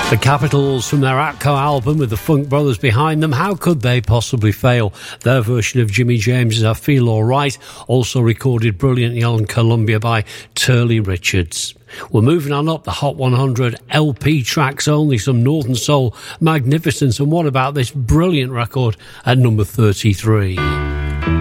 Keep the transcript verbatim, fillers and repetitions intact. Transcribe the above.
The Capitals from their Atco album with the Funk Brothers behind them. How could they possibly fail? Their version of Jimmy James's I Feel Alright, also recorded brilliantly on Columbia by Turley Richards. We're moving on up the Hot one hundred L P tracks only, some Northern Soul magnificence. And what about this brilliant record at number thirty-three?